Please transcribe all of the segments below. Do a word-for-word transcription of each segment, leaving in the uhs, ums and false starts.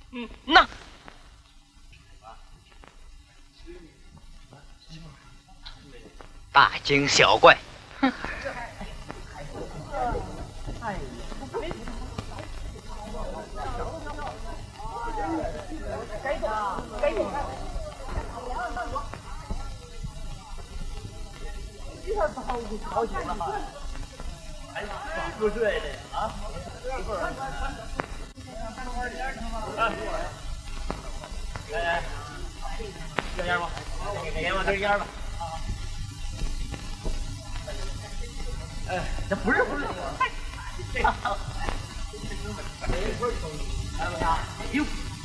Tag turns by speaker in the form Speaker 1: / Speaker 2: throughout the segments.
Speaker 1: 嗯，那大惊小怪。哼。好久了哈，还不睡的啊？一会儿。来来，要烟吗？给烟吗？这是烟吧。哎，这不是不是。这个。来不来？哟。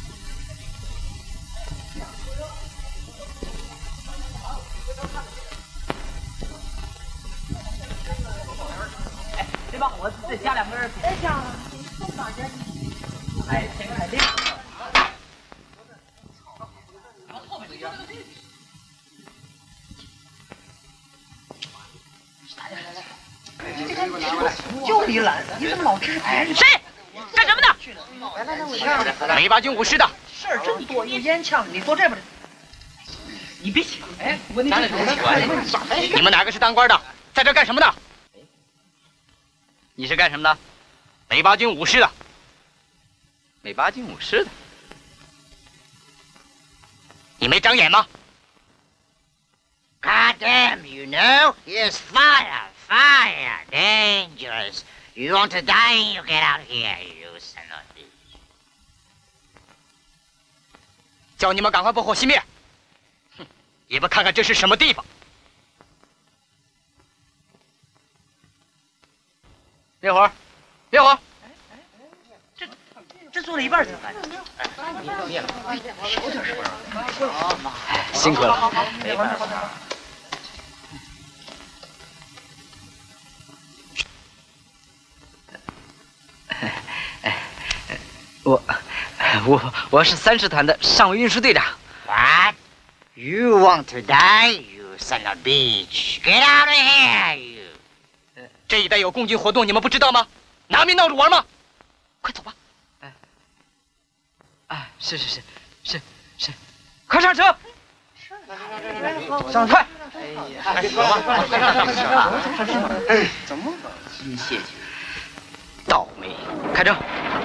Speaker 1: 哎，对吧？我再加两根。别加了，送大家。哎，先开这个。后面这个。就你懒，你怎么老吃？谁？干什么的？梅八军武师的。事儿真多，又烟呛，你坐这边。你别抢！哎，我那你们哪个是当官的？在这干什么的？你是干什么的？梅八军武师的。梅八军武师的。你没长眼吗
Speaker 2: God damn, you know, here's fire, fire, dangerous. You want to die, you get out of here, you son of a bitch.
Speaker 1: 叫你们赶快拨火熄灭！哼，也不看看这是什么地方。烈火，烈火！这这做了一半怎么办？哎，灭了，少点是不是？辛苦了，没办法。我我我是三师团的上尉运输队长。
Speaker 2: What? You want to die, you son of a bitch? Get out of here, you!
Speaker 1: 这一带有共军活动，你们不知道吗？拿命闹着玩吗？快走吧！哎，哎，是是是是是，快上车！上快！哎呀，走吧！怎么了？真谢谢。倒霉！开车！